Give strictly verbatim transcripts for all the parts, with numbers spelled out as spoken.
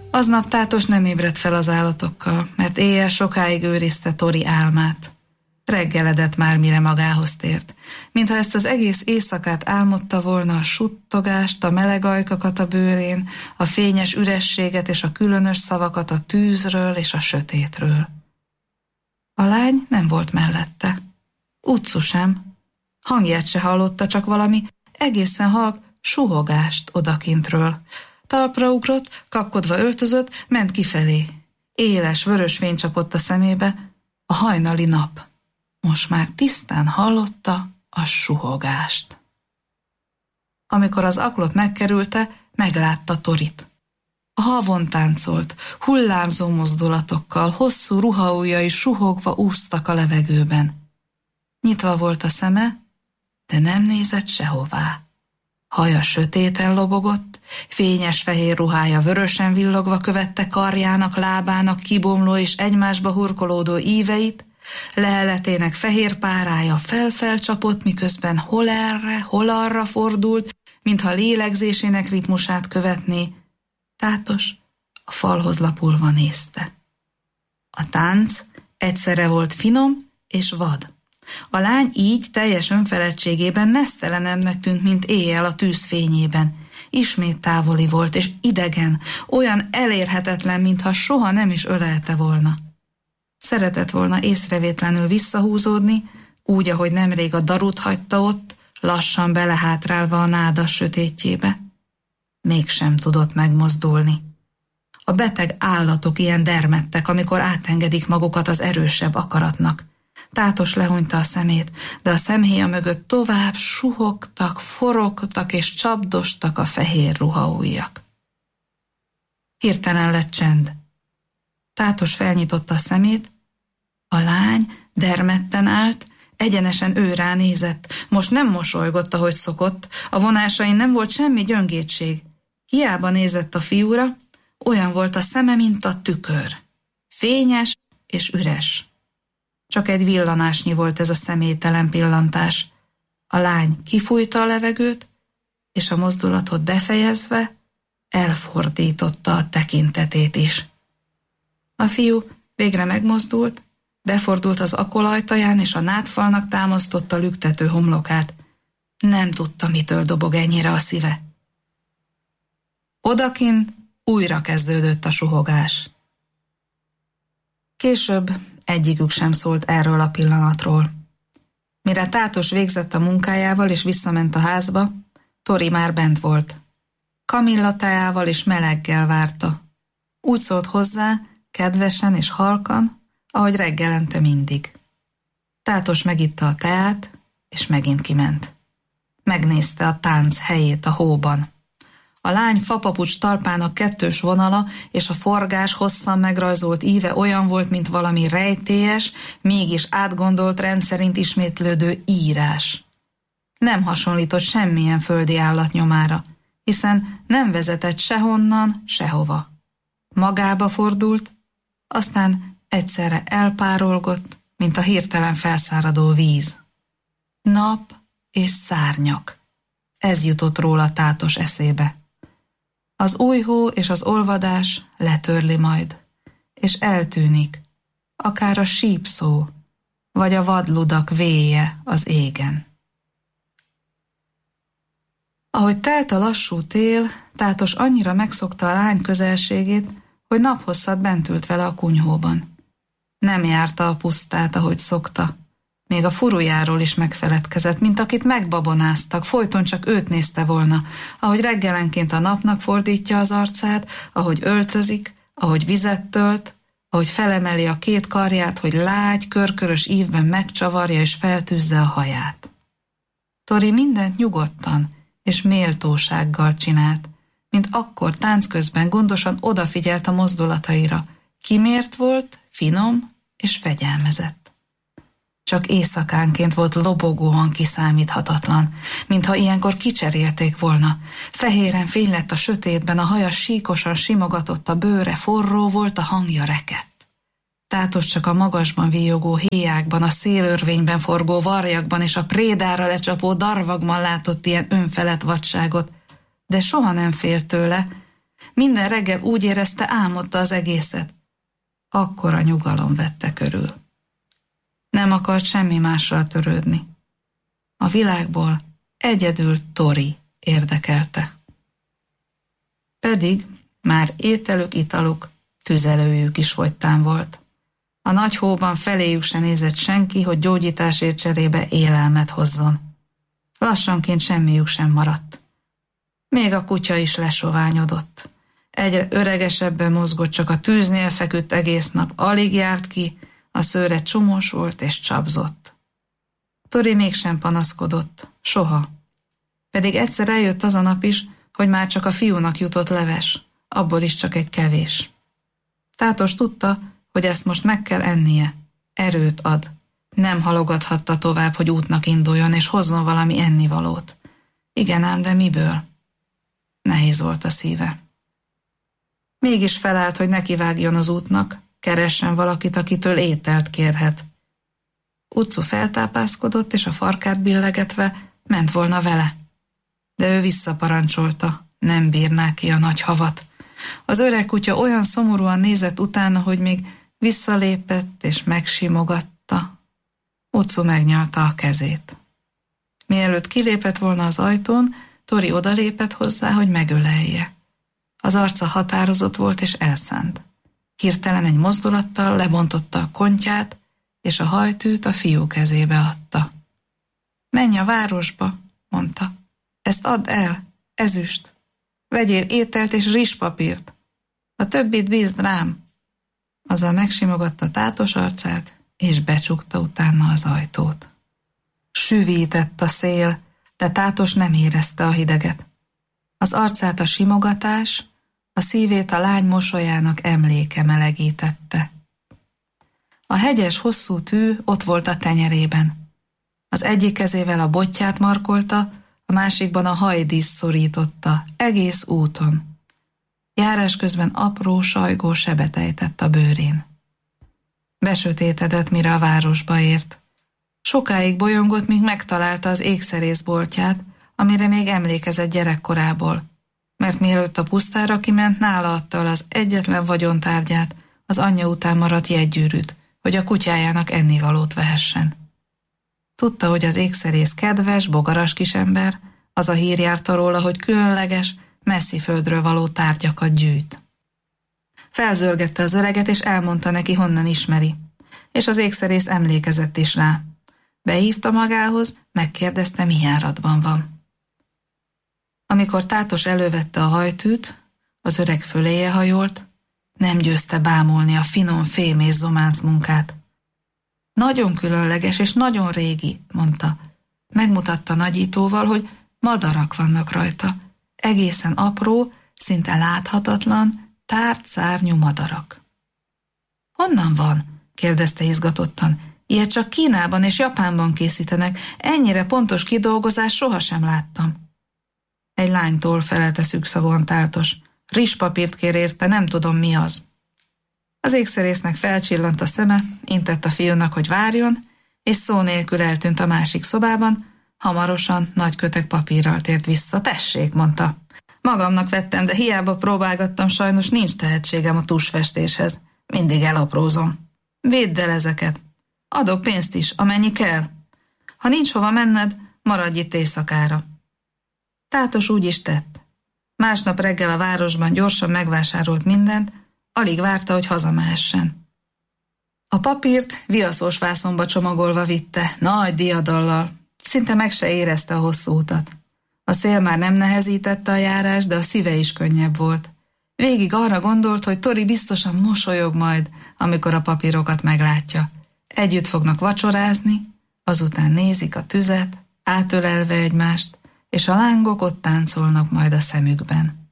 Aznap Tátos nem ébredt fel az állatokkal, mert éjjel sokáig őrizte Tori álmát. Reggeledett már, mire magához tért. Mintha ezt az egész éjszakát álmodta volna, a suttogást, a meleg ajkakat a bőrén, a fényes ürességet és a különös szavakat a tűzről és a sötétről. A lány nem volt mellette. Utcu sem. Hangját se hallotta, csak valami egészen halk suhogást odakintről. Talpra ugrott, kapkodva öltözött, ment kifelé. Éles, vörös fény csapott a szemébe, a hajnali nap. Most már tisztán hallotta a suhogást. Amikor az aklot megkerülte, meglátta Torit. A havon táncolt, hullámzó mozdulatokkal, hosszú ruhaujjai suhogva úsztak a levegőben. Nyitva volt a szeme, de nem nézett sehová. Haja sötéten lobogott, fényes fehér ruhája vörösen villogva követte karjának, lábának kibomló és egymásba hurkolódó íveit, leheletének fehér párája fel-felcsapott, miközben hol erre, hol arra fordult, mintha lélegzésének ritmusát követné. Tátos a falhoz lapulva nézte. A tánc egyszerre volt finom és vad. A lány így teljes önfeledtségében nesztelenebbnek tűnt, mint éjjel a tűzfényében. Ismét távoli volt és idegen, olyan elérhetetlen, mintha soha nem is ölelte volna. Szeretett volna észrevétlenül visszahúzódni, úgy, ahogy nemrég a darut hagyta ott, lassan belehátrálva a nádas sötétjébe. Mégsem tudott megmozdulni. A beteg állatok ilyen dermedtek, amikor átengedik magukat az erősebb akaratnak. Tátos lehúnyta a szemét, de a szemhéja mögött tovább suhogtak, forogtak és csapdostak a fehér ruhaujjak. Hirtelen lett csend. Tátos felnyitotta a szemét, a lány dermedten állt, egyenesen ő rá nézett. Most nem mosolygott, ahogy szokott, a vonásain nem volt semmi gyöngétség. Hiába nézett a fiúra, olyan volt a szeme, mint a tükör. Fényes és üres. Csak egy villanásnyi volt ez a személytelen pillantás. A lány kifújta a levegőt, és a mozdulatot befejezve elfordította a tekintetét is. A fiú végre megmozdult, befordult az akol ajtaján, és a nádfalnak támasztotta lüktető homlokát. Nem tudta, mitől dobog ennyire a szíve. Odakint újra kezdődött a suhogás. Később egyikük sem szólt erről a pillanatról. Mire Tátos végzett a munkájával és visszament a házba, Tori már bent volt. Kamilla teával és meleggel várta. Úgy szólt hozzá, kedvesen és halkan, ahogy reggelente mindig. Tátos megitta a teát, és megint kiment. Megnézte a tánc helyét a hóban. A lány fapapucs talpának kettős vonala és a forgás hosszan megrajzolt íve olyan volt, mint valami rejtélyes, mégis átgondolt rendszerint ismétlődő írás. Nem hasonlított semmilyen földi állat nyomára, hiszen nem vezetett sehonnan, sehova. Magába fordult, aztán egyszerre elpárolgott, mint a hirtelen felszáradó víz. Nap és szárnyak. Ez jutott róla Tátos eszébe. Az új hó és az olvadás letörli majd, és eltűnik, akár a sípszó, vagy a vadludak véje az égen. Ahogy telt a lassú tél, Tátos annyira megszokta a lány közelségét, hogy naphosszat bent ült vele a kunyhóban. Nem járta a pusztát, ahogy szokta. Még a furujáról is megfeledkezett, mint akit megbabonáztak, folyton csak őt nézte volna, ahogy reggelenként a napnak fordítja az arcát, ahogy öltözik, ahogy vizet tölt, ahogy felemeli a két karját, hogy lágy, körkörös ívben megcsavarja és feltűzze a haját. Tori mindent nyugodtan és méltósággal csinált, mint akkor tánc közben gondosan odafigyelt a mozdulataira. Kimért volt, finom és fegyelmezett. Csak éjszakánként volt lobogóan kiszámíthatatlan, mintha ilyenkor kicserélték volna. Fehéren fény lett a sötétben, a haja síkosan simogatott, a bőre forró volt, a hangja rekett. Tátos csak a magasban víjogó héjákban, a szélörvényben forgó varjakban és a prédára lecsapó darvagban látott ilyen önfelett vadságot, de soha nem félt tőle, Minden reggel úgy érezte, álmodta az egészet. Akkora nyugalom vette körül. Nem akart semmi mással törődni. A világból egyedül Tori érdekelte. Pedig már ételük, italuk, tüzelőjük is fogytán volt. A nagy hóban feléjük se nézett senki, hogy gyógyításért cserébe élelmet hozzon. Lassanként semmiük sem maradt. Még a kutya is lesoványodott. Egyre öregesebben mozgott, csak a tűznél feküdt egész nap, alig járt ki, a szőre csomós volt és csapzott. Tori mégsem panaszkodott, soha. Pedig egyszer eljött az a nap is, hogy már csak a fiúnak jutott leves, abból is csak egy kevés. Tátos tudta, hogy ezt most meg kell ennie, erőt ad. Nem halogathatta tovább, hogy útnak induljon, és hozzon valami ennivalót. Igen ám, de miből? Nehéz volt a szíve. Mégis felállt, hogy nekivágjon az útnak, keressen valakit, akitől ételt kérhet. Utcu feltápászkodott, és a farkát billegetve ment volna vele. De ő visszaparancsolta, nem bírná ki a nagy havat. Az öreg kutya olyan szomorúan nézett utána, hogy még visszalépett és megsimogatta. Utcu megnyalta a kezét. Mielőtt kilépett volna az ajtón, Tori odalépett hozzá, hogy megölelje. Az arca határozott volt és elszánt. Hirtelen egy mozdulattal lebontotta a kontyát, és a hajtűt a fiú kezébe adta. Menj a városba, mondta. Ezt add el, ezüst. Vegyél ételt és rizspapírt. A többit bízd rám. Azzal megsimogatta Tátos arcát, és becsukta utána az ajtót. Süvített a szél, de Tátos nem érezte a hideget. Az arcát a simogatás, a szívét a lány mosolyának emléke melegítette. A hegyes, hosszú tű ott volt a tenyerében. Az egyik kezével a botját markolta, a másikban a hajdíszt szorította, egész úton. Járás közben apró, sajgó sebet ejtett a bőrén. Besötétedett, mire a városba ért. Sokáig bolyongott, míg megtalálta az ékszerészboltját, amire még emlékezett gyerekkorából, mert mielőtt a pusztára kiment, nála adta az egyetlen vagyontárgyát, az anyja után maradt jegygyűrűt, hogy a kutyájának ennivalót vehessen. Tudta, hogy az ékszerész kedves, bogaras kisember, az a hír járta róla, hogy különleges, messzi földről való tárgyakat gyűjt. Felzörgette az öreget, és elmondta neki, honnan ismeri, és az ékszerész emlékezett is rá. Behívta magához, megkérdezte, mi járatban van. Amikor Tátos elővette a hajtűt, az öreg föléje hajolt, nem győzte bámulni a finom fém és zománc munkát. Nagyon különleges és nagyon régi, mondta. Megmutatta nagyítóval, hogy madarak vannak rajta. Egészen apró, szinte láthatatlan, tárt szárnyú madarak. Honnan van? Kérdezte izgatottan. Ilyet csak Kínában és Japánban készítenek. Ennyire pontos kidolgozást sohasem láttam. Egy lánytól, felelte szűkszavúan Tátos. Rizspapírt kér érte, nem tudom, mi az. Az ékszerésznek felcsillant a szeme, intett a fiúnak, hogy várjon, és szó nélkül eltűnt a másik szobában, hamarosan nagy köteg papírral tért vissza. Tessék, mondta. Magamnak vettem, de hiába próbálgattam, sajnos nincs tehetségem a tusfestéshez. Mindig elaprózom. Védd el ezeket. Adok pénzt is, amennyi kell. Ha nincs hova menned, maradj itt éjszakára. Tátos úgy is tett. Másnap reggel a városban gyorsan megvásárolt mindent, alig várta, hogy hazamehessen. A papírt viaszós vászonba csomagolva vitte, nagy diadallal. Szinte meg se érezte a hosszú utat. A szél már nem nehezítette a járás, de a szíve is könnyebb volt. Végig arra gondolt, hogy Tori biztosan mosolyog majd, amikor a papírokat meglátja. Együtt fognak vacsorázni, azután nézik a tüzet, átölelve egymást, és a lángok ott táncolnak majd a szemükben.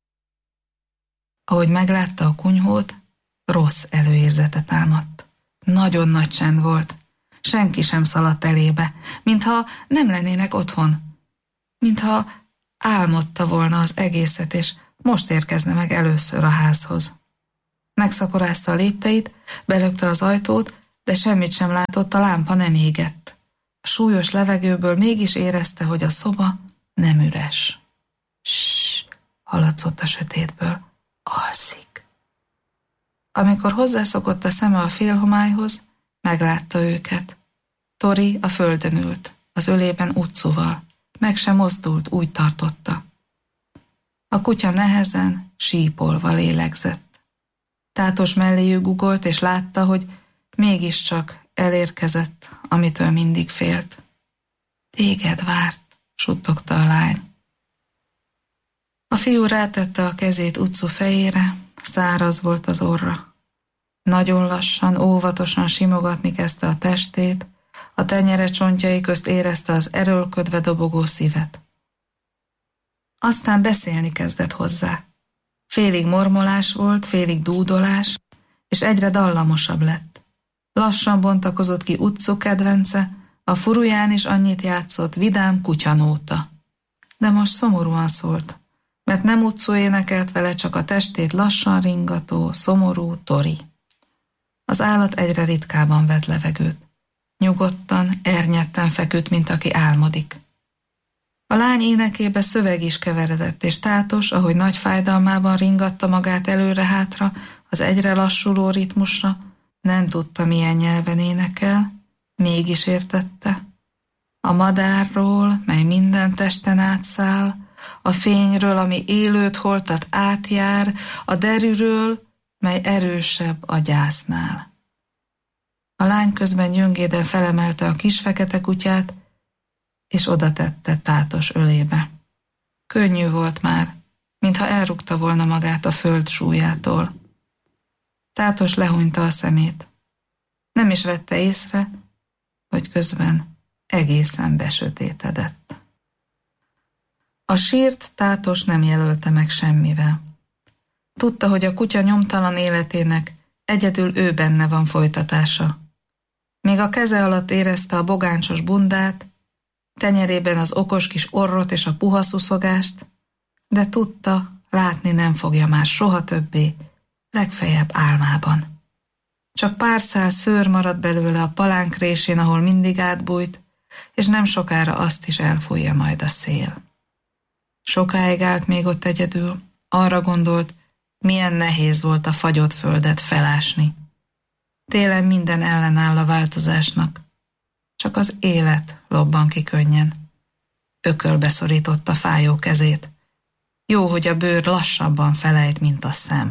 Ahogy meglátta a kunyhót, rossz előérzete támadt. Nagyon nagy csend volt. Senki sem szaladt elébe, mintha nem lennének otthon. Mintha álmodta volna az egészet, és most érkezne meg először a házhoz. Megszaporázta a lépteit, belökte az ajtót, de semmit sem látott, a lámpa nem égett. A súlyos levegőből mégis érezte, hogy a szoba nem üres. Ssss, hallatszott a sötétből. Alszik. Amikor hozzászokott a szeme a félhomályhoz, meglátta őket. Tori a földön ült, az ölében Utsuval. Meg sem mozdult, úgy tartotta. A kutya nehezen, sípolva lélegzett. Tátos melléjű gugolt, és látta, hogy mégiscsak elérkezett, amitől mindig félt. Téged várt, suttogta a lány. A fiú rátette a kezét Utsu fejére, száraz volt az orra. Nagyon lassan, óvatosan simogatni kezdte a testét, a tenyere csontjai közt érezte az erőlködve dobogó szívet. Aztán beszélni kezdett hozzá. Félig mormolás volt, félig dúdolás, és egyre dallamosabb lett. Lassan bontakozott ki Utsu kedvence, a furuján is annyit játszott, vidám kutyanóta. De most szomorúan szólt, mert nem Utsu énekelt vele, csak a testét lassan ringató, szomorú Tori. Az állat egyre ritkábban vett levegőt. Nyugodtan, ernyetten feküdt, mint aki álmodik. A lány énekébe szöveg is keveredett, és Tátos, ahogy nagy fájdalmában ringatta magát előre-hátra, az egyre lassuló ritmusra, nem tudta, milyen nyelven énekel, mégis értette. A madárról, mely minden testen átszáll, a fényről, ami élőt holtat átjár, a derűről, mely erősebb a gyásznál. A lány közben gyöngéden felemelte a kis fekete kutyát, és oda tette Tátos ölébe. Könnyű volt már, mintha elrúgta volna magát a föld súlyától. Tátos lehúnyta a szemét. Nem is vette észre, hogy közben egészen besötétedett. A sírt Tátos nem jelölte meg semmivel. Tudta, hogy a kutya nyomtalan életének egyedül ő benne van folytatása. Még a keze alatt érezte a bogáncsos bundát, tenyerében az okos kis orrot és a puha szuszogást, de tudta, látni nem fogja már soha többé, legfeljebb álmában. Csak pár szál szőr maradt belőle a palánk résén, ahol mindig átbújt, és nem sokára azt is elfújja majd a szél. Sokáig állt még ott egyedül, arra gondolt, milyen nehéz volt a fagyott földet felásni. Télen minden ellenáll a változásnak, csak az élet lobban ki könnyen. Ökölbe szorította fájó kezét. Jó, hogy a bőr lassabban felejt, mint a szem.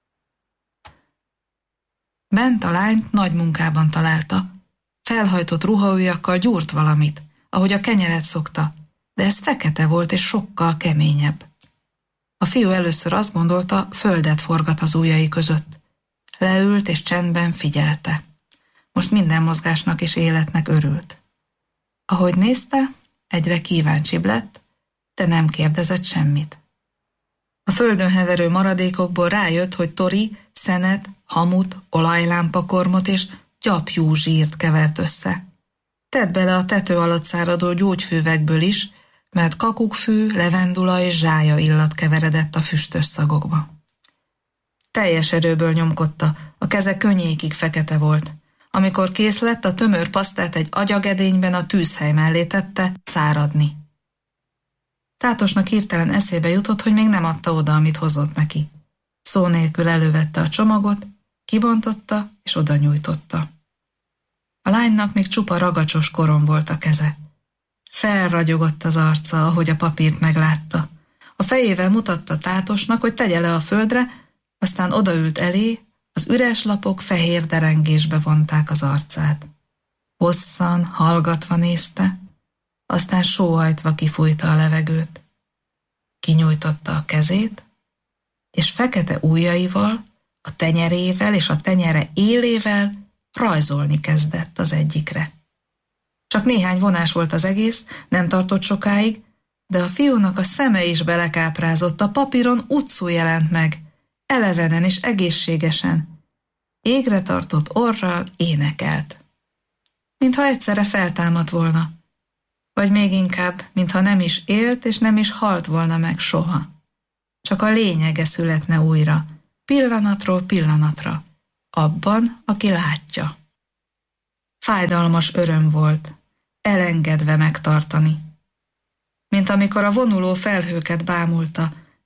Bent a lányt nagy munkában találta. Felhajtott ruhaujjakkal gyúrt valamit, ahogy a kenyeret szokta, de ez fekete volt és sokkal keményebb. A fiú először azt gondolta, földet forgat az ujjai között. Leült és csendben figyelte. Most minden mozgásnak és életnek örült. Ahogy nézte, egyre kíváncsibb lett, de nem kérdezett semmit. A földön heverő maradékokból rájött, hogy Tori szenet, hamut, olajlámpakormot és gyapjú zsírt kevert össze. Tett bele a tető alatt száradó gyógyfűvekből is, mert kakukkfű, levendula és zsája illat keveredett a füstös szagokba. Teljes erőből nyomkodta, a keze könnyékig fekete volt. Amikor kész lett, a tömör pasztát egy agyagedényben a tűzhely mellé tette száradni. Tátosnak hirtelen eszébe jutott, hogy még nem adta oda, amit hozott neki. Szó nélkül elővette a csomagot, kibontotta és oda nyújtotta. A lánynak még csupa ragacsos korom volt a keze. Felragyogott az arca, ahogy a papírt meglátta. A fejével mutatta Tátosnak, hogy tegye le a földre, aztán odaült elé, az üres lapok fehér derengésbe vonták az arcát. Hosszan, hallgatva nézte, aztán sóhajtva kifújta a levegőt. Kinyújtotta a kezét, és fekete ujjaival, a tenyerével és a tenyere élével rajzolni kezdett az egyikre. Csak néhány vonás volt az egész, nem tartott sokáig, de a fiúnak a szeme is belekáprázott, a papíron Utsu jelent meg, elevenen és egészségesen. Égre tartott orral énekelt. Mintha egyszerre feltámadt volna, vagy még inkább, mintha nem is élt és nem is halt volna meg soha. Csak a lényege születne újra, pillanatról pillanatra, abban, aki látja. Fájdalmas öröm volt, elengedve megtartani. Mint amikor a vonuló felhőket bámulta,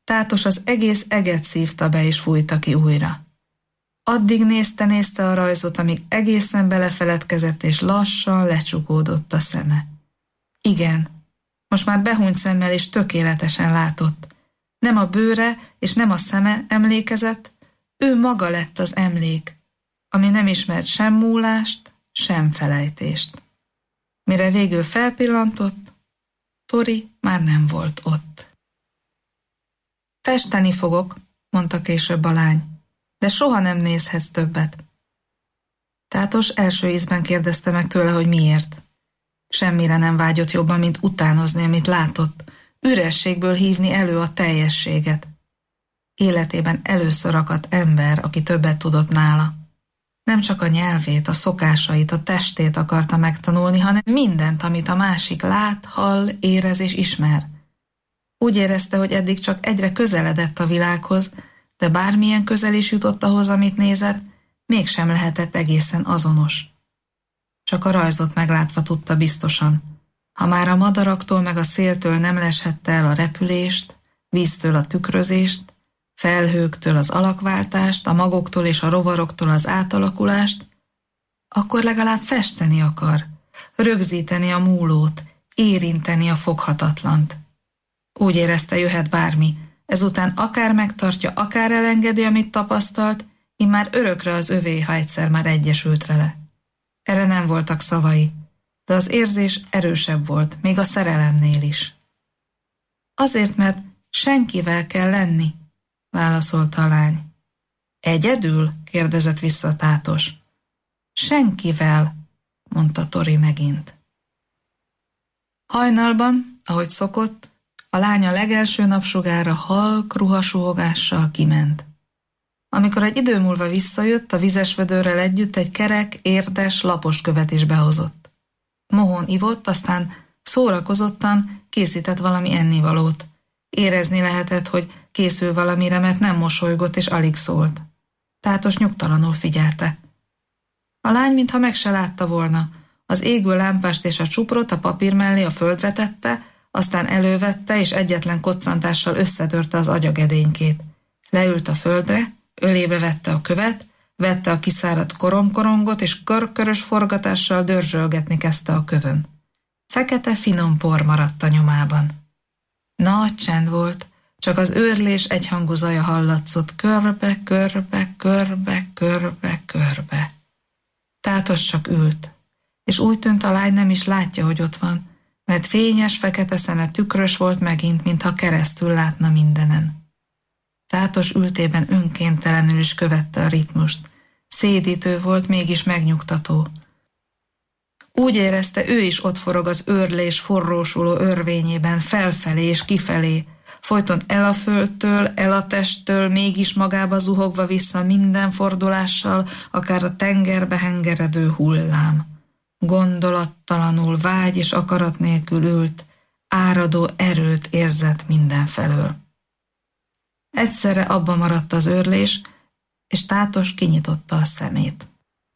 Tátos az egész eget szívta be és fújta ki újra. Addig nézte-nézte a rajzot, amíg egészen belefeledkezett, és lassan lecsukódott a szeme. Igen, most már behúnyt szemmel és tökéletesen látott. Nem a bőre és nem a szeme emlékezett, ő maga lett az emlék, ami nem ismert sem múlást, sem felejtést. Mire végül felpillantott, Tori már nem volt ott. Festeni fogok, mondta később a lány, de soha nem nézhetsz többet. Tátos első ízben kérdezte meg tőle, hogy miért. Semmire nem vágyott jobban, mint utánozni, amit látott, ürességből hívni elő a teljességet. Életében először akadt ember, aki többet tudott nála. Nem csak a nyelvét, a szokásait, a testét akarta megtanulni, hanem mindent, amit a másik lát, hall, érez és ismer. Úgy érezte, hogy eddig csak egyre közeledett a világhoz, de bármilyen közel is jutott ahhoz, amit nézett, mégsem lehetett egészen azonos. Csak a rajzot meglátva tudta biztosan. Ha már a madaraktól meg a széltől nem leshette el a repülést, víztől a tükrözést, felhőktől az alakváltást, a magoktól és a rovaroktól az átalakulást, akkor legalább festeni akar, rögzíteni a múlót, érinteni a foghatatlant. Úgy érezte, jöhet bármi, ezután akár megtartja, akár elengedi, amit tapasztalt, immár örökre az övé, ha egyszer már egyesült vele. Erre nem voltak szavai, de az érzés erősebb volt, még a szerelemnél is. Azért, mert senkivel kell lenni, válaszolta a lány. Egyedül? kérdezett vissza Tátos. Senkivel, mondta Tori megint. Hajnalban, ahogy szokott, a lány a legelső napsugára halk ruhasuhogással kiment. Amikor egy idő múlva visszajött, a vizes vödörrel együtt egy kerek, érdes, lapos követ is behozott. Mohón ivott, aztán szórakozottan készített valami ennivalót. Érezni lehetett, hogy készül valamire, mert nem mosolygott és alig szólt. Tátos nyugtalanul figyelte. A lány mintha meg se látta volna. Az égő lámpást és a csuprot a papír mellé a földre tette, aztán elővette és egyetlen koccantással összetörte az agyagedénykét. Leült a földre, ölébe vette a követ, vette a kiszáradt koromkorongot, és körkörös forgatással dörzsölgetni kezdte a kövön. Fekete, finom por maradt a nyomában. Nagy csend volt, csak az őrlés egyhangú zaja hallatszott körbe, körbe, körbe, körbe, körbe. Tátos csak ült, és úgy tűnt, a lány nem is látja, hogy ott van, mert fényes, fekete szeme tükrös volt megint, mintha keresztül látna mindenen. Tátos ültében önkéntelenül is követte a ritmust. Szédítő volt, mégis megnyugtató. Úgy érezte, ő is ott forog az őrlés forrósuló örvényében, felfelé és kifelé, folyton el a földtől, el a testtől, mégis magába zuhogva vissza minden fordulással, akár a tengerbe hengeredő hullám. Gondolattalanul, vágy és akarat nélkül ült, áradó erőt érzett mindenfelől. Egyszerre abba maradt az őrlés, és Tátos kinyitotta a szemét.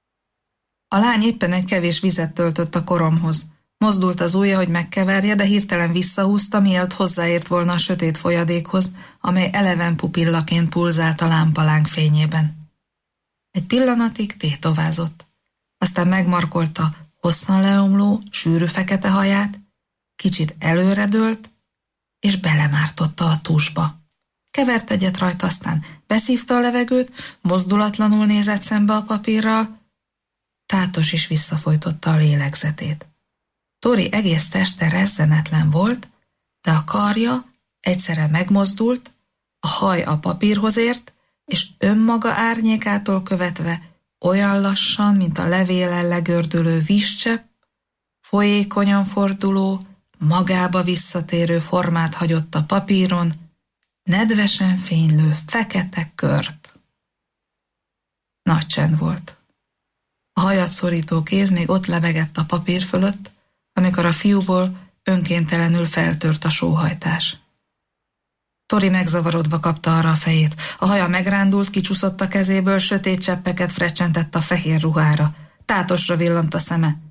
A lány éppen egy kevés vizet töltött a koromhoz. Mozdult az ujja, hogy megkeverje, de hirtelen visszahúzta, mielőtt hozzáért volna a sötét folyadékhoz, amely eleven pupillaként pulzált a lámpalánk fényében. Egy pillanatig tétovázott, aztán megmarkolta hosszan leomló, sűrű fekete haját, kicsit előredőlt, és belemártotta a tusba. Kevert egyet rajta, aztán beszívta a levegőt, mozdulatlanul nézett szembe a papírral. Tátos is visszafolytotta a lélegzetét. Tori egész teste rezzenetlen volt, de a karja egyszerre megmozdult, a haj a papírhoz ért, és önmaga árnyékától követve olyan lassan, mint a levélen legördülő vízcsepp, folyékonyan forduló, magába visszatérő formát hagyott a papíron, nedvesen fénylő fekete kört. Nagy csend volt. A hajat szorító kéz még ott lebegett a papír fölött, amikor a fiúból önkéntelenül feltört a sóhajtás. Tori megzavarodva kapta arra a fejét. A haja megrándult, kicsúszott a kezéből, sötét cseppeket frecsentett a fehér ruhára. Tátosra villant a szeme.